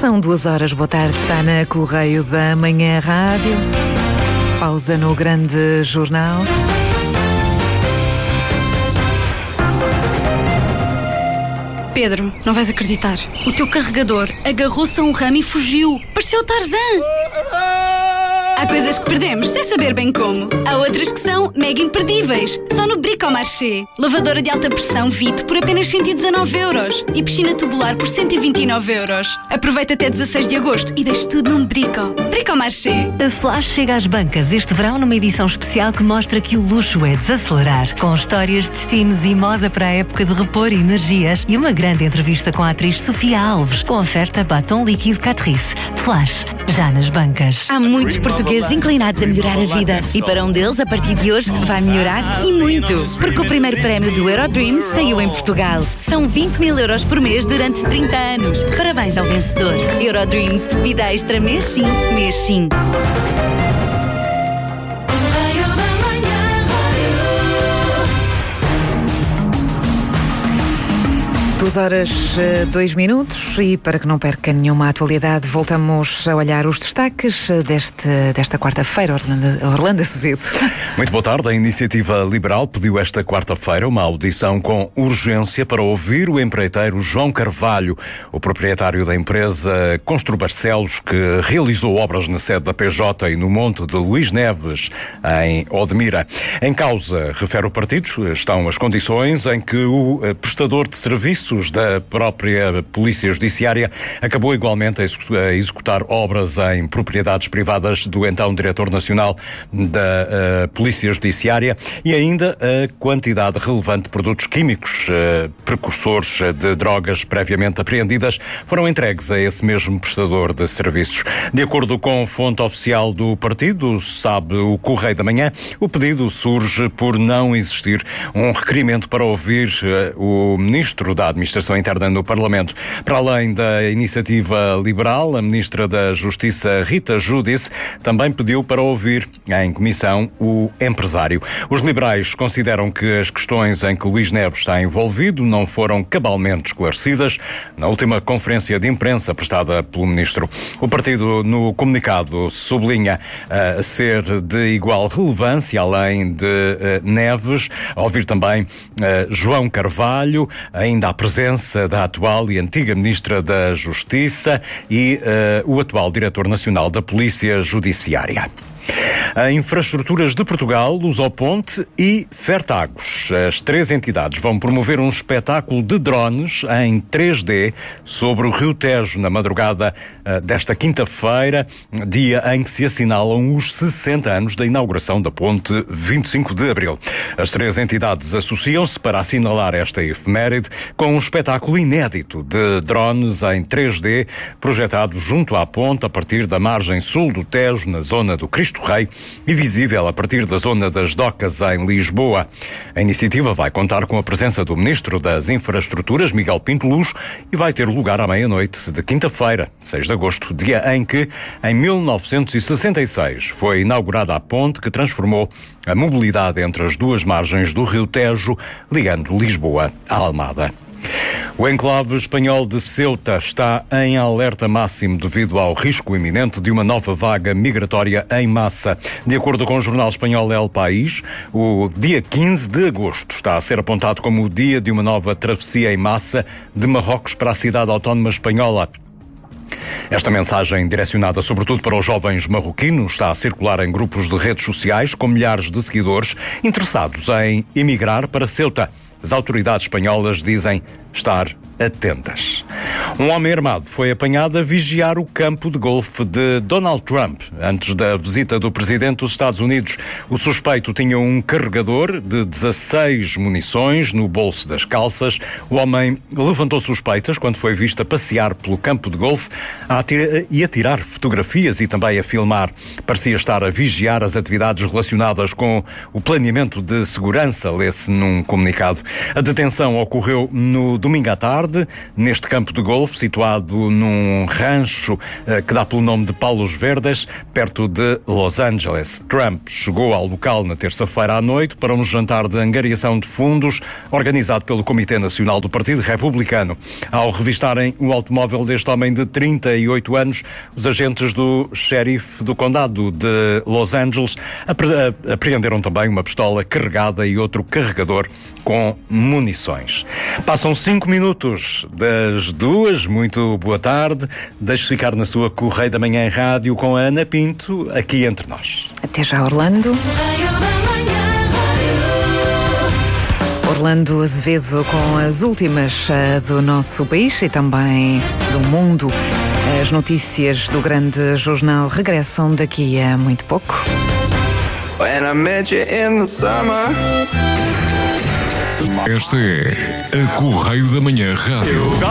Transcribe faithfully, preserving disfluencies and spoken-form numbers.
São duas horas, boa tarde, está na Correio da Manhã Rádio. Pausa no grande jornal. Pedro, não vais acreditar. O teu carregador agarrou-se a um ramo e fugiu. Pareceu o Tarzan. Há coisas que perdemos sem saber bem como. Há outras que são mega imperdíveis. Só no Bricomarché. Lavadora de alta pressão Vito por apenas cento e dezanove euros. E piscina tubular por cento e vinte e nove euros. Aproveita até dezasseis de agosto e deixe tudo num Brico. Bricomarché. A Flash chega às bancas este verão numa edição especial que mostra que o luxo é desacelerar. Com histórias, destinos e moda para a época de repor energias. E uma grande entrevista com a atriz Sofia Alves. Com oferta batom líquido Catrice. Flash, já nas bancas. Há muitos portugueses inclinados a melhorar a vida. E para um deles, a partir de hoje, vai melhorar e muito. Porque o primeiro prémio do Eurodreams saiu em Portugal. São vinte mil euros por mês durante trinta anos. Parabéns ao vencedor. Eurodreams. Vida extra mês sim, mês sim. Duas horas, dois minutos e para que não perca nenhuma atualidade, voltamos a olhar os destaques deste, desta quarta-feira. Orlando, Orlando Acevedo. Muito boa tarde. A Iniciativa Liberal pediu esta quarta-feira uma audição com urgência para ouvir o empreiteiro João Carvalho, o proprietário da empresa Constru Barcelos, que realizou obras na sede da P J e no Monte de Luís Neves, em Odmira. Em causa, refere o partido, estão as condições em que o prestador de serviços da própria Polícia Judiciária acabou igualmente a executar obras em propriedades privadas do então Diretor Nacional da uh, Polícia Judiciária e ainda a quantidade relevante de produtos químicos, uh, precursores de drogas previamente apreendidas, foram entregues a esse mesmo prestador de serviços. De acordo com fonte oficial do partido, sabe o Correio da Manhã, o pedido surge por não existir um requerimento para ouvir uh, o Ministro da Administração Interna no Parlamento. Para além da Iniciativa Liberal, a Ministra da Justiça, Rita Giudice, também pediu para ouvir em comissão o empresário. Os liberais consideram que as questões em que Luís Neves está envolvido não foram cabalmente esclarecidas na última conferência de imprensa prestada pelo Ministro. O partido, no comunicado, sublinha uh, ser de igual relevância, além de uh, Neves, ouvir também uh, João Carvalho, ainda a presença da atual e antiga Ministra da Justiça e uh, o atual Diretor Nacional da Polícia Judiciária. A Infraestruturas de Portugal, Lusoponte e Fertagos. As três entidades vão promover um espetáculo de drones em três D sobre o Rio Tejo na madrugada uh, desta quinta-feira, dia em que se assinalam os sessenta anos da inauguração da ponte vinte e cinco de abril. As três entidades associam-se para assinalar esta efeméride com um espetáculo inédito de drones em três D projetado junto à ponte a partir da margem sul do Tejo, na zona do Cristo Rei, e visível a partir da zona das Docas em Lisboa. A iniciativa vai contar com a presença do Ministro das Infraestruturas, Miguel Pinto Luz, e vai ter lugar à meia-noite de quinta-feira, seis de agosto, dia em que, em mil novecentos e sessenta e seis, foi inaugurada a ponte que transformou a mobilidade entre as duas margens do Rio Tejo, ligando Lisboa à Almada. O enclave espanhol de Ceuta está em alerta máximo devido ao risco iminente de uma nova vaga migratória em massa. De acordo com o jornal espanhol El País, o dia quinze de agosto está a ser apontado como o dia de uma nova travessia em massa de Marrocos para a cidade autónoma espanhola. Esta mensagem, direcionada sobretudo para os jovens marroquinos, está a circular em grupos de redes sociais com milhares de seguidores interessados em emigrar para Ceuta. As autoridades espanholas dizem estar atentas. Um homem armado foi apanhado a vigiar o campo de golfe de Donald Trump antes da visita do presidente dos Estados Unidos. O suspeito tinha um carregador de dezasseis munições no bolso das calças. O homem levantou suspeitas quando foi visto a passear pelo campo de golfe e a tirar fotografias e também a filmar. Parecia estar a vigiar as atividades relacionadas com o planeamento de segurança, lê-se num comunicado. A detenção ocorreu no domingo à tarde, neste campo de golfe. Golf, situado num rancho que dá pelo nome de Palos Verdes, perto de Los Angeles. Trump chegou ao local na terça-feira à noite para um jantar de angariação de fundos organizado pelo Comitê Nacional do Partido Republicano. Ao revistarem o automóvel deste homem de trinta e oito anos, os agentes do xerife do condado de Los Angeles apre- apreenderam também uma pistola carregada e outro carregador com munições. Passam cinco minutos das duas. Muito boa tarde. Deixe ficar na sua Correio da Manhã Rádio com a Ana Pinto, aqui entre nós. Até já, Orlando. Orlando Azevedo com as últimas uh, do nosso país e também do mundo. As notícias do grande jornal regressam daqui a muito pouco. When I met you in the summer. Esta é a Correio da Manhã Rádio.